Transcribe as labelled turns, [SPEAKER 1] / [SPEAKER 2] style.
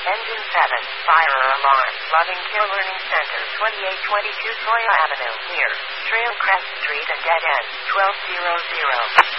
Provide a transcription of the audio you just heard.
[SPEAKER 1] Engine 7, fire alarm, Loving Care Learning Center, 2822 Soya Avenue, near Trail Crest Street and Dead End, 1200.